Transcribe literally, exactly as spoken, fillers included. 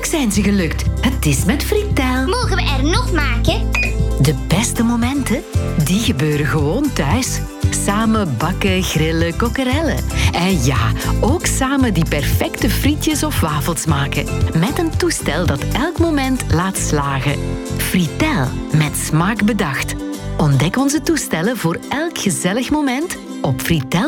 zijn ze gelukt. Het is met Fritel. Mogen we er nog maken? De beste momenten, die gebeuren gewoon thuis. Samen bakken, grillen, kokkerellen. En ja, ook samen die perfecte frietjes of wafels maken. Met een toestel dat elk moment laat slagen. Fritel, met smaak bedacht. Ontdek onze toestellen voor elk gezellig moment op fritel